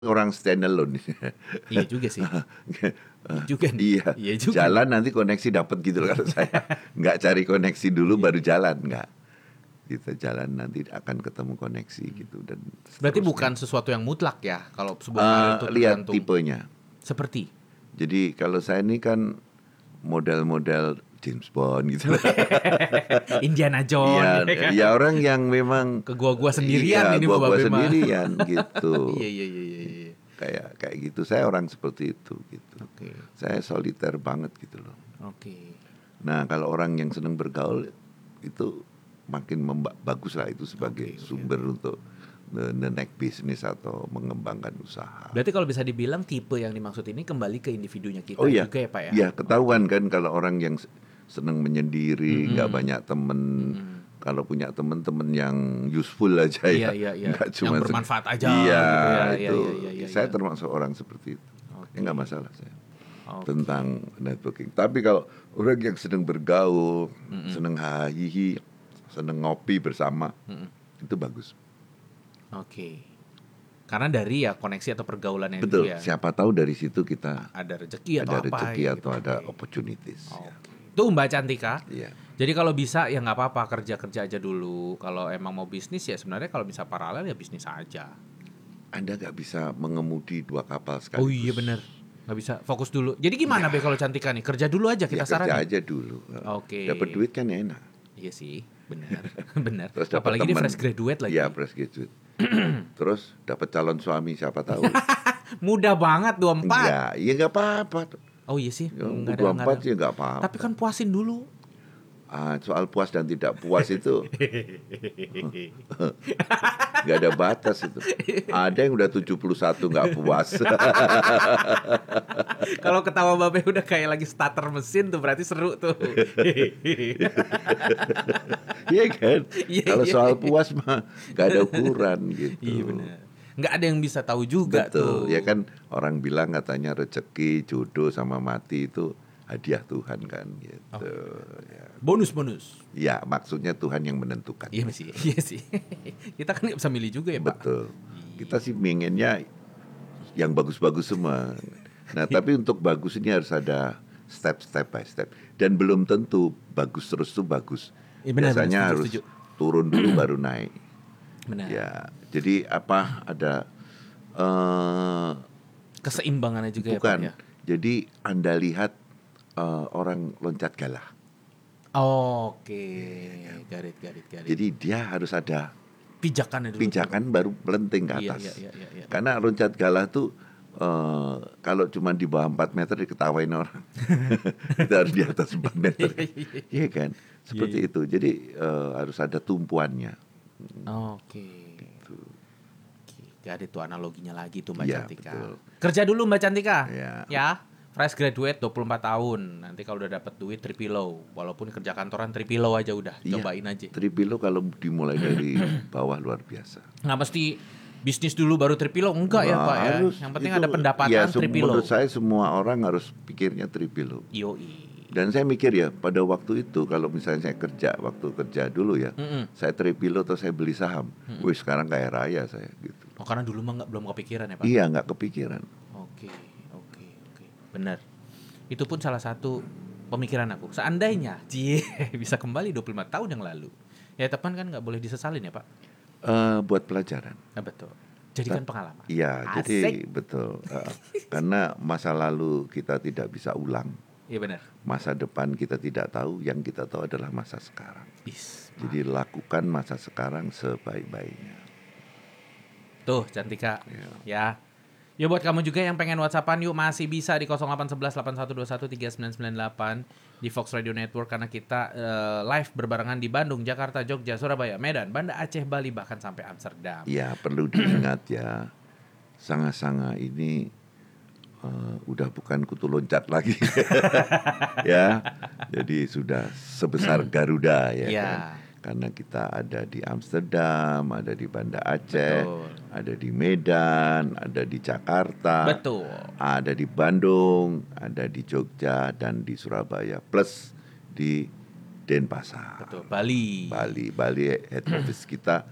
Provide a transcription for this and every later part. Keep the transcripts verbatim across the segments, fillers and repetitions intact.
Orang stand alone. Iya juga sih. Iya juga nih. Iya, Iya juga. jalan nanti koneksi dapat gitu loh. Kalau saya nggak cari koneksi dulu baru jalan, nggak. Kita jalan nanti akan ketemu koneksi gitu dan Berarti seterusnya. bukan sesuatu yang mutlak ya kalau sebuah Eh, karir itu lihat tergantung. tipenya. Seperti Jadi kalau saya ini kan model-model James Bond gitu. Indiana Jones. Iya, ya kan? ya orang yang memang Ke gua-gua sendirian iya, ini gua-gua Babe mah. sendirian gitu. Iya iya iya iya. iya. Kayak kayak gitu. Saya orang seperti itu gitu. Oke. Saya soliter banget gitu loh. Oke. Nah, kalau orang yang senang bergaul itu makin memba- bagus lah itu sebagai Oke, oke, sumber untuk the, the next business atau mengembangkan usaha. Berarti kalau bisa dibilang tipe yang dimaksud ini kembali ke individunya kita Oh iya, juga ya Pak ya? ya ketahuan kan kalau orang yang s- senang menyendiri, nggak Mm-mm. banyak temen, Mm-mm. kalau punya temen-temen yang useful aja Iya, ya, iya, iya. nggak Yang cuma se- bermanfaat aja Iya, gitu ya. Iya, itu iya, iya, saya iya. termasuk orang seperti itu. Oke. Ya nggak masalah saya Oke. tentang networking. Tapi kalau orang yang sedang bergaul, senang hahihi, senang ngopi bersama, Mm-mm. itu bagus. Oke. Karena dari ya koneksi atau pergaulan yang Betul. itu ya Siapa tahu dari situ kita ada rezeki atau ada apa rezeki ya, atau gitu. ada Oke. opportunities. Ya. Oke. Itu Mbak Cantika. Iya. Jadi kalau bisa ya nggak apa-apa kerja-kerja aja dulu. Kalau emang mau bisnis ya sebenarnya kalau bisa paralel ya bisnis aja. Anda nggak bisa mengemudi dua kapal sekaligus. Oh iya bener. Nggak bisa fokus dulu. Jadi gimana Be kalau Cantika nih? Kerja dulu aja Ya, kita kerja saranin. aja dulu. Oke. Dapat duit kan enak. Iya sih, benar. Benar. Terus dapat Apalagi dia teman. fresh graduate lagi. Iya, fresh graduate. Terus dapat calon suami siapa tahu. Mudah banget dua puluh empat. Iya, iya nggak apa-apa. Oh iya sih. Ya, Nggak ada, dua puluh nggak empat ada. sih nggak apa-apa. Tapi kan puasin dulu. Ah, soal puas dan tidak puas itu nggak ada batas itu. Ada yang udah tujuh puluh satu nggak puas. Kalau ketawa Babe udah kayak lagi starter mesin tuh berarti seru tuh. Iya kan? Iya, Kalau iya, soal iya. puas mah nggak ada ukuran gitu. Iya benar. Nggak ada yang bisa tahu juga tuh. Betul, ya kan orang bilang katanya rezeki, jodoh sama mati itu hadiah Tuhan kan gitu. Ya. Bonus-bonus. Ya, maksudnya Tuhan yang menentukan. Iya sih, iya sih. Kita kan nggak bisa milih juga ya Pak. Betul. Kita sih pengennya yang bagus-bagus semua. Nah, tapi untuk bagus ini harus ada step step by step dan belum tentu bagus terus tuh bagus. Iya, benar, Biasanya benar, setuju, harus setuju. turun dulu baru naik. Benar. Ya, jadi apa ada eh Keseimbangannya juga bukan. ya Pak ya. Jadi Anda lihat eh, orang loncat galah. Oke, garit garit garit. Jadi dia harus ada pijakannya dulu. pijakan baru melenting ke Iya, atas. iya, iya, iya, iya. Karena loncat galah tuh eh, kalau cuma di bawah empat meter diketawain orang. Kita harus di atas empat meter. Iya kan? Seperti Iya, itu. Jadi eh, harus ada tumpuannya. Oke. Gitu. Gak ada tuh analoginya lagi tuh Mbak Iya, Cantika. betul. Kerja dulu Mbak Cantika. Iya. Ya. Fresh graduate dua puluh empat tahun. Nanti kalau udah dapat duit tripilo. Walaupun kerja kantoran tripilo aja udah. Iya. Cobain aja. Tripilo kalau dimulai dari bawah luar biasa. Nggak mesti bisnis dulu baru tripilo. Enggak ya Nah, Pak ya. harus. Yang penting Itu- ada pendapatan ya, sem- tripilo. Menurut saya semua orang harus pikirnya tripilo. Yoi. Dan saya mikir ya pada waktu itu kalau misalnya saya kerja waktu kerja dulu ya, Mm-mm. saya tripilo atau saya beli saham, wih sekarang kaya raya saya gitu. Oh karena dulu mah nggak belum kepikiran ya Pak. Iya nggak kepikiran. Oke, oke, oke. Benar. Itu pun salah satu pemikiran aku. Seandainya, cie, bisa kembali dua puluh lima tahun yang lalu. Ya tepan kan nggak boleh disesalin ya Pak. Eh, buat pelajaran. Nah, betul. Jadikan pengalaman. Iya, Asik. jadi betul. Eh, karena masa lalu kita tidak bisa ulang, Iya benar. masa depan kita tidak tahu, yang kita tahu adalah masa sekarang. Is. Jadi lakukan masa sekarang sebaik-baiknya. Tuh, Cantika. Ya. Ya. Ya buat kamu juga yang pengen WhatsAppan yuk masih bisa di nol delapan satu satu delapan satu dua satu tiga sembilan sembilan delapan di Fox Radio Network karena kita eh, live berbarengan di Bandung, Jakarta, Jogja, Surabaya, Medan, Banda Aceh, Bali bahkan sampai Amsterdam. Ya perlu diingat ya, sanga-sanga ini uh, udah bukan kutu loncat lagi, ya. Jadi sudah sebesar Garuda ya. Ya. Kan? Karena kita ada di Amsterdam, ada di Banda Aceh, Betul. ada di Medan, ada di Jakarta, Betul. ada di Bandung, ada di Jogja dan di Surabaya, plus di Denpasar. Betul. Bali. Bali, Bali head office kita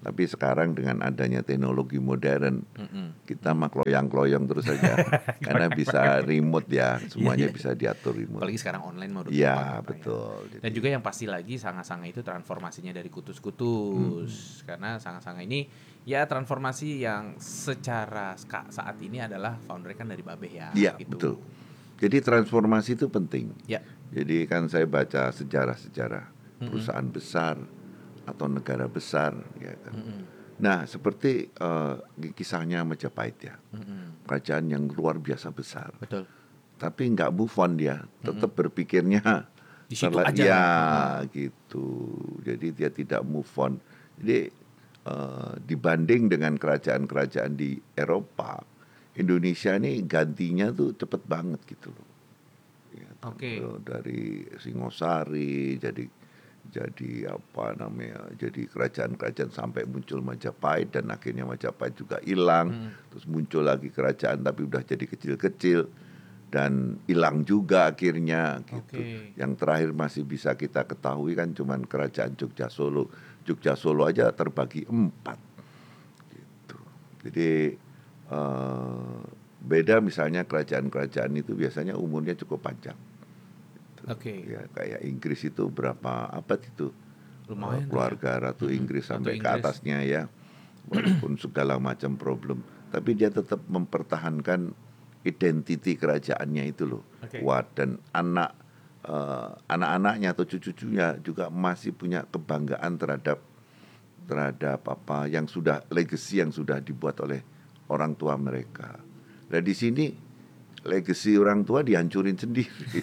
Tapi sekarang dengan adanya teknologi modern, Mm-mm. kita mah kloyang-kloyong terus saja. Karena bisa remote ya, semuanya Iya, iya. bisa diatur remote. Apalagi sekarang online mah udah Iya, gampang, Pak, betul. ya. Dan Jadi- juga yang pasti lagi sanga-sanga itu transformasinya dari kutus-kutus. Karena sanga-sanga ini ya transformasi yang secara ska- saat ini adalah foundernya kan dari Babeh ya. Iya, gitu. betul. Jadi transformasi itu penting. Ya. Jadi kan saya baca sejarah-sejarah perusahaan besar atau negara besar, ya kan. Mm-mm. Nah, seperti eh, kisahnya Majapahit ya, Mm-mm. kerajaan yang luar biasa besar. Betul. Tapi nggak move on dia, tetap berpikirnya Di situ terla- aja. ya gitu. Jadi dia tidak move on. Jadi eh, dibanding dengan kerajaan-kerajaan di Eropa, Indonesia ini gantinya tuh cepet banget gitu loh. Ya kan. Oke. Eh, Dari Singosari jadi jadi apa namanya? Jadi kerajaan-kerajaan sampai muncul Majapahit dan akhirnya Majapahit juga hilang. Terus muncul lagi kerajaan tapi udah jadi kecil-kecil dan hilang juga akhirnya gitu. Oke. Yang terakhir masih bisa kita ketahui kan cuman kerajaan Jogja Solo. Jogja Solo aja terbagi empat gitu. Jadi eh, beda misalnya kerajaan-kerajaan itu biasanya umurnya cukup panjang. Oke. Ya kayak Inggris itu berapa abad itu? Lumayan tuh Eh, keluarga Ratu Inggris Ratu sampai ke Inggris. atasnya ya. Walaupun segala macam problem, tapi dia tetap mempertahankan identiti kerajaannya itu loh. Oke. Kuat dan anak eh, anak-anaknya atau cucu-cucunya juga masih punya kebanggaan terhadap terhadap apa yang sudah legacy yang sudah dibuat oleh orang tua mereka. Nah di sini legacy orang tua dihancurin sendiri.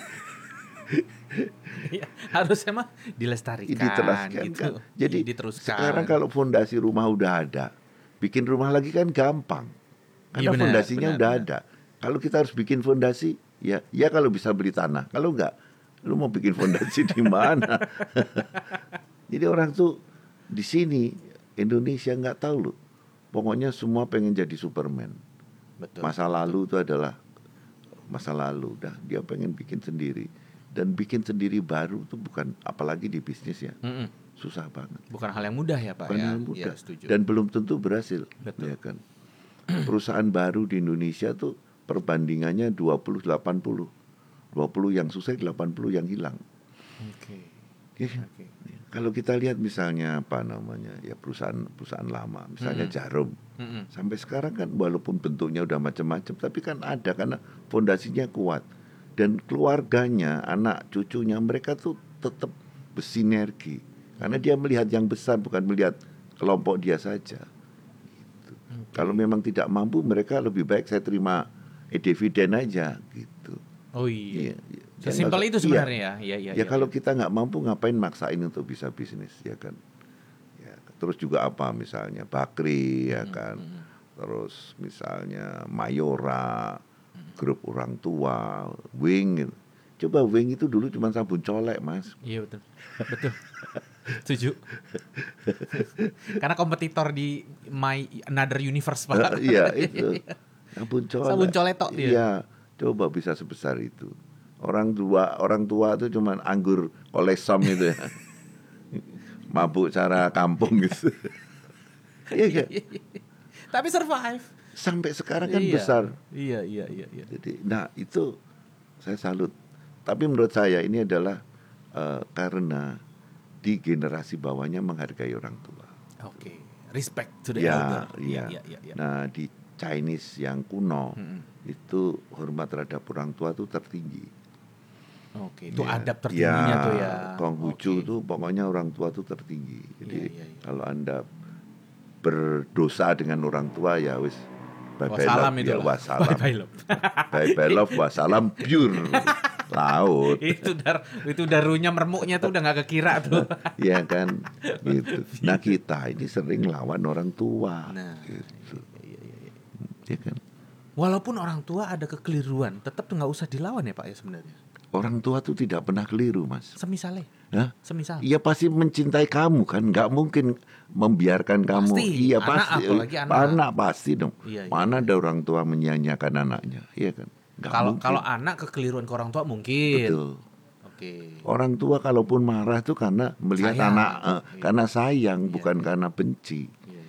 Iya, harusnya mah dilestarikan Diteruskan gitu. kan. Jadi diteruskan. sekarang kalau fondasi rumah udah ada, bikin rumah lagi kan gampang. Karena Iya, benar, fondasinya benar, udah benar. ada. Kalau kita harus bikin fondasi, ya ya kalau bisa beli tanah. Kalau enggak, lu mau bikin fondasi di mana? Jadi orang tuh di sini Indonesia nggak tahu loh. Pokoknya semua pengen jadi Superman. Betul. Masa lalu itu adalah masa lalu. Dah dia pengen bikin sendiri. Dan bikin sendiri baru itu bukan, apalagi di bisnis ya, Mm-mm. susah banget. Bukan hal yang mudah ya Pak Bukan ya. hal mudah. Iya, setuju. Dan belum tentu berhasil. Betul. Ya kan? Perusahaan baru di Indonesia tuh perbandingannya dua puluh delapan puluh. dua puluh yang sukses, delapan puluh yang hilang. Oke. Ya kan? Oke. Kalau kita lihat misalnya apa namanya ya perusahaan-perusahaan lama, misalnya Hmm. Jarum, Mm-mm. sampai sekarang kan walaupun bentuknya udah macam-macam, tapi kan ada karena fondasinya kuat dan keluarganya, anak cucunya mereka tuh tetap bersinergi karena dia melihat yang besar bukan melihat kelompok dia saja. Gitu. Kalau memang tidak mampu, mereka lebih baik saya terima eh, dividen aja gitu. Oh iya. Iya, iya. Sesimpel Ya, itu iya. sebenarnya ya. Iya, iya, Ya iya, kalau iya. kita nggak mampu ngapain maksain untuk bisa bisnis ya kan. Ya, terus juga apa misalnya Bakri ya kan. Terus misalnya Mayora, grup orang tua, Wing. gitu. Coba Wing itu dulu cuma sabun colek mas. Iya betul. Betul. Setuju. Karena kompetitor di My Another Universe Pak. Eh, iya itu sabun colek. Sabun colek tok dia. Iya, coba bisa sebesar itu. Orang tua orang tua itu cuma anggur kolesom itu ya. Mabuk cara kampung gitu. Iya kan? Tapi survive. Sampai sekarang kan Iya. besar. Iya, iya, iya, iya. Jadi, nah itu saya salut. Tapi menurut saya ini adalah eh, karena di generasi bawahnya menghargai orang tua. Oke. Respect to the Ya, elder. iya. Iya, iya, iya. Nah di Chinese yang kuno Mm-mm. itu hormat terhadap orang tua itu tertinggi. Oke, itu Ya, adab tertingginya ya, tuh ya. Konghucu Oke. itu pokoknya orang tua itu tertinggi. Jadi Iya, iya, iya. kalau Anda berdosa dengan orang tua ya wis bye bye Wassalam love itu ya lah. wassalam. Bye bye love. Bye bye love wassalam pure laut. itu dar itu darunya mermuknya tuh udah nggak kekira tuh. Iya kan gitu. Nah kita ini sering lawan orang tua Nah, gitu. iya, iya, iya. Ya kan. Walaupun orang tua ada kekeliruan, tetap tuh nggak usah dilawan ya Pak ya sebenarnya. Orang tua tuh tidak pernah keliru mas. Semisalnya, Hah? semisal. Iya pasti mencintai kamu kan, nggak mungkin membiarkan kamu. Pasti, Iya anak pasti, apalagi anak. pasti dong. Iya, iya, Mana ada orang tua menyia-nyiakan anaknya, iya kan? Nggak Kalau mungkin. kalau anak kekeliruan ke orang tua mungkin. Betul. Oke. Orang tua kalaupun marah tuh karena melihat Sayang. anak, eh, Iya. karena sayang, Iya, bukan iya. karena benci. Iya,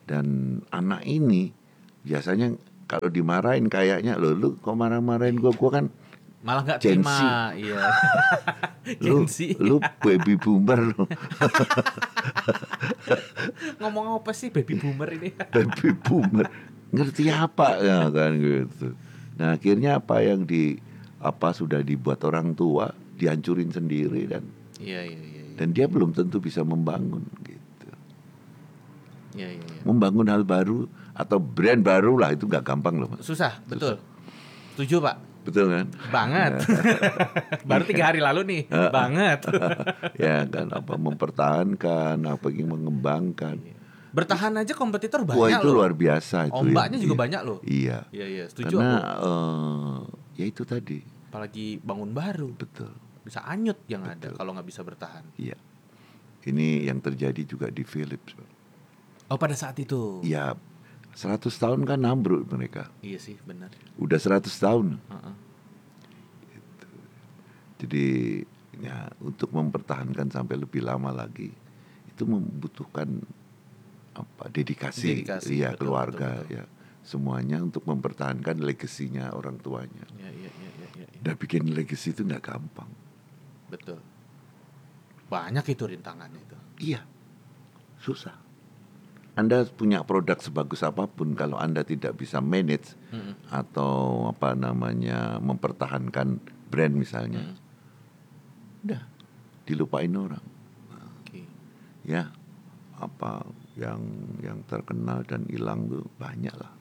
Dan anak ini biasanya kalau dimarahin kayaknya, lo lu kok marah-marahin gua, gua kan Malah nggak Gen terima, Z. iya. lu Gen Z. lu baby boomer lu. Ngomong apa sih baby boomer ini? Baby boomer ngerti apa ya kan gitu. Nah akhirnya apa yang di apa sudah dibuat orang tua dihancurin sendiri dan Iya, iya, iya. iya. dan dia belum tentu bisa membangun gitu. Iya, iya, iya. Membangun hal baru atau brand baru lah itu nggak gampang loh Mas. Susah, betul. Setuju, Pak. Betul kan? Banget. Baru tiga hari lalu nih, banget. Ya kan apa mempertahankan, apa yang mengembangkan. Bertahan aja kompetitor banyak Wah itu loh. luar biasa itu. Ombaknya ya. juga Iya. banyak loh. Iya. Iya, iya, setuju Karena aku. eh, ya itu tadi. Apalagi bangun baru. Betul. Bisa anyut yang ada kalau nggak bisa bertahan. Iya. Ini yang terjadi juga di Philips. Oh, pada saat itu. Ya seratus tahun kan ambruk mereka. Iya sih, benar. Udah seratus tahun. Uh-uh. Gitu. Jadi ya untuk mempertahankan sampai lebih lama lagi itu membutuhkan apa dedikasi, Dedikasi, ya betul, keluarga betul, betul. ya semuanya untuk mempertahankan legasinya orang tuanya. Iya, iya, iya, iya, iya. Dan bikin legasi itu nggak gampang. Betul. Banyak itu rintangannya itu. Iya, susah. Anda punya produk sebagus apapun kalau Anda tidak bisa manage Mm-mm. atau apa namanya mempertahankan brand misalnya, Mm. udah dilupain orang. Oke. Ya, apa yang yang terkenal dan hilang tuh banyak lah.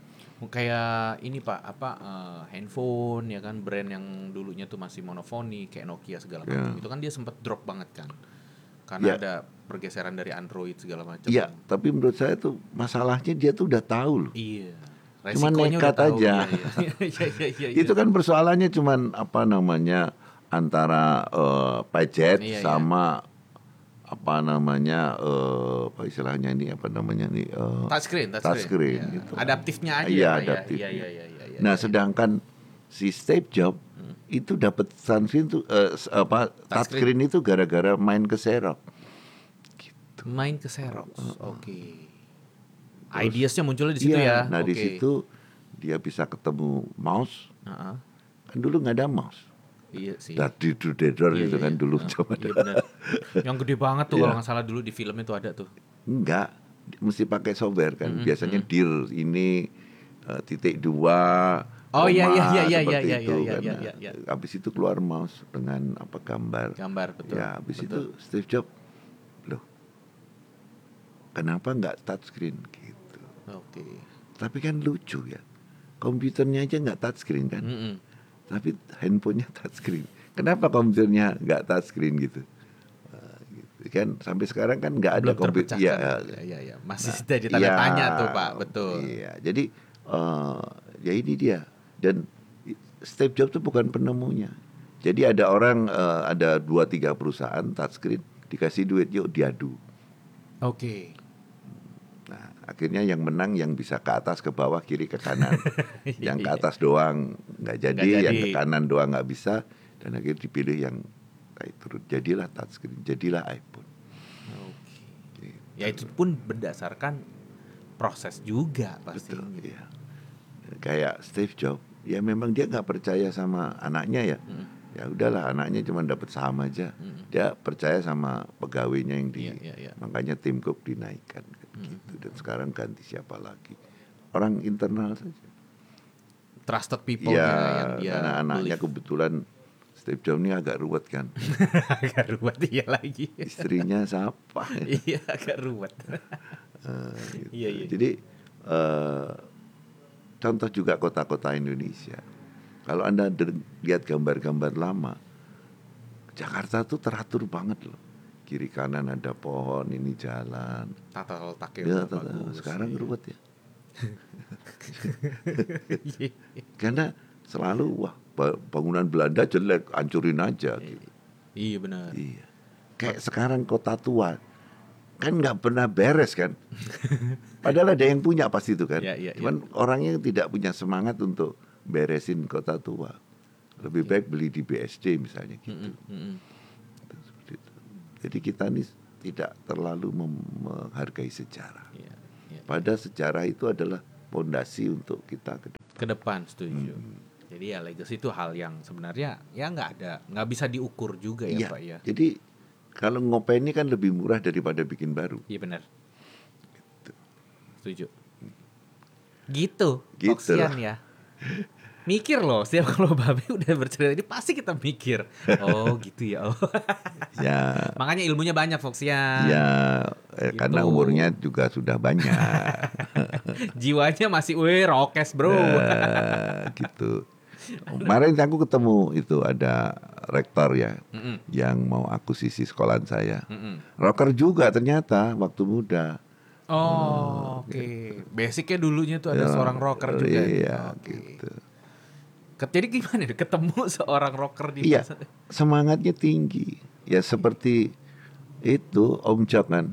Kayak ini Pak, apa eh, handphone ya kan, brand yang dulunya tuh masih monofoni kayak Nokia segala macam. Ya. Itu kan dia sempat drop banget kan. Karena Ya. ada pergeseran dari Android segala macam. Iya, tapi menurut saya tuh masalahnya dia tuh udah tahu loh. Iya. Cuman Resikonya nekat udah tahu. aja. Iya, iya. Iya, iya, iya, iya. Itu kan persoalannya cuman apa namanya antara eh, budget Iya, iya. sama apa namanya eh, apa istilahnya ini apa namanya nih eh, touchscreen, touchscreen. touchscreen Iya. gitu. Adaptifnya aja Iya, ya, Pak, ya. adaptifnya. Iya, iya, iya, iya, Nah, iya. sedangkan si Steve Jobs itu dapat touchscreen tuh eh, s- apa touchscreen itu gara-gara main ke Xerox. Main ke Xerox. Oke. Ideasnya munculnya di situ Iya, ya. nah di Oke. situ dia bisa ketemu mouse. Heeh. Kan dulu nggak ada mouse. Iya sih. Dadi dudedor Iya, gitu iya, kan iya. dulu Nah, coba. iya benar. Yang gede banget tuh Iya. kalau nggak salah dulu di film itu ada tuh. Enggak, mesti pakai software kan. Mm-mm, Biasanya dir ini eh, titik dua. Oh, iya, koma, iya, iya, iya, seperti iya, itu iya, kan. iya, Nah, iya, iya. habis itu keluar mouse dengan apa gambar. Gambar betul. Ya, habis betul. itu Steve Jobs, loh, kenapa nggak touchscreen gitu? Oke. Tapi kan lucu ya, komputernya aja nggak touchscreen kan, Mm-mm. tapi handphonenya touchscreen. Kenapa komputernya nggak touchscreen gitu? Nah, gitu kan sampai sekarang kan nggak ada Belum komputer. terpecahkan. Ya, Iya, iya, iya. Masih jadi tanda iya, tanya tuh, Pak. Betul. Iya, jadi eh, ya ini dia. Dan Steve Jobs itu bukan penemunya. Jadi ada orang eh, ada dua tiga perusahaan touchscreen dikasih duit yuk diadu. Oke. Nah, akhirnya yang menang yang bisa ke atas, ke bawah, kiri, ke kanan. Yang ke atas doang nggak jadi, Nggak yang jadi. ke kanan doang nggak bisa. Dan akhirnya dipilih yang kayak turun. Jadilah touchscreen, jadilah iPhone. Oke. Ya itu pun berdasarkan proses juga pasti. Betul, iya. Kayak Steve Jobs, ya memang dia nggak percaya sama anaknya ya. Mm. Ya udahlah, anaknya cuma dapat saham aja. Mm. Dia percaya sama pegawainya yang di, Iya, iya, iya. makanya Tim Cook dinaikkan gitu. Dan sekarang ganti siapa lagi? Orang internal saja. Trusted people Iya, yang dia karena anaknya believe. kebetulan Steve Jobs ini agak ruwet kan. Agak ruwet iya lagi. Istrinya siapa? Iya agak ruwet. Eh, gitu. Iya, iya. Jadi eh, contoh juga kota-kota Indonesia. Kalau Anda der- lihat gambar-gambar lama, Jakarta tuh teratur banget loh. Kiri kanan ada pohon, ini jalan. Tata letaknya Ya, udah tata- bagus. sekarang iya. ruwet ya. Iya. Karena selalu wah ba- bangunan Belanda jelek, hancurin aja. Gitu. Iya benar. Iya. Kayak sekarang kota tua kan nggak pernah beres kan. Padahal ada yang punya pasti itu kan. Iya, iya, Cuman orangnya tidak punya semangat untuk beresin kota tua. Lebih baik beli di B S D misalnya gitu. Mm-mm, mm-mm. Seperti itu. Jadi kita nih tidak terlalu mem- menghargai sejarah. Iya. ya. Pada sejarah itu adalah fondasi untuk kita ke depan. Ke depan, setuju. Hmm. Jadi ya legacy itu hal yang sebenarnya ya nggak ada, nggak bisa diukur juga ya, Iya, Pak ya. Jadi kalau ngopeni kan lebih murah daripada bikin baru. Iya benar. Gitu. Setuju. Gitu, Gitu Foxian lah. ya. Mikir loh, setiap kalau Babe udah bercerita ini pasti kita mikir. Oh gitu ya. Oh. Ya, Makanya ilmunya banyak Foxian. ya eh, Gitu. karena umurnya juga sudah banyak. Jiwanya masih weh rokes bro. Eh, gitu. Kemarin aku ketemu itu ada rektor ya, Mm-mm. yang mau akuisisi sekolahan saya. Mm-mm. Rocker juga ternyata waktu muda. Oh, oke. Okay. Basicnya dulunya tuh ada Ya, seorang rocker juga. Iya, Oke. gitu. Ket- Jadi gimana nih ketemu seorang rocker di Iya, masa- semangatnya tinggi. Ya seperti itu Om Cok kan.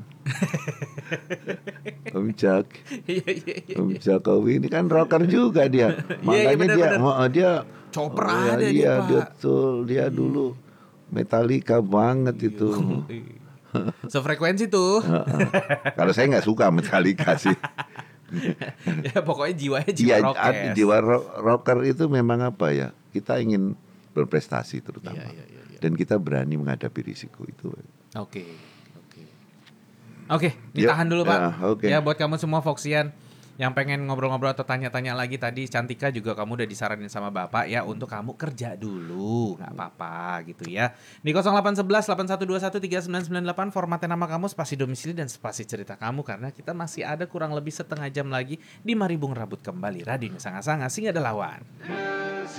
Om Cok, Iya iya iya. Om Jokowi ini kan rocker juga dia. Iya, iya, Makanya benar, dia, benar. oh, dia, Chopper oh, ada dia, iya, Pak. dia betul, dia dulu Metallica banget itu. Sefrekuensi tuh. Heeh. Kalau saya nggak suka Metallica sih. Ya pokoknya jiwanya jiwa Iya, rockers. ad- jiwa ro- rocker itu memang apa ya? Kita ingin berprestasi terutama, Iya, iya, iya, iya. dan kita berani menghadapi risiko itu. Oke, oke. Oke, Ya, ditahan dulu Pak. ya, oke. Ya buat kamu semua Foxian yang pengen ngobrol-ngobrol atau tanya-tanya lagi tadi, Cantika juga kamu udah disaranin sama Bapak ya untuk kamu kerja dulu, nggak apa-apa gitu ya. Di nol delapan satu satu delapan satu dua satu tiga sembilan sembilan delapan formatnya nama kamu, spasi domisili dan spasi cerita kamu karena kita masih ada kurang lebih setengah jam lagi di Mari Bung Rabut kembali. Radionya sangat-sangat sehingga ada lawan.